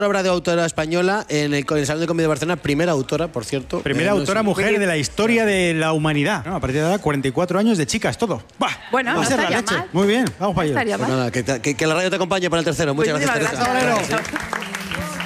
Obra de autora española en el Salón de Comedia de Barcelona, primera autora, por cierto. Primera autora mujer de la historia de la humanidad. No, a partir de ahora, 44 años de chicas, todo. ¡Bah! Bueno, va a no ser la estaría leche. mal. Muy bien, vamos para No allá. estaría Pues mal. nada, que la radio te acompañe para el tercero. Muchas Muchísimas gracias, Teresa. gracias.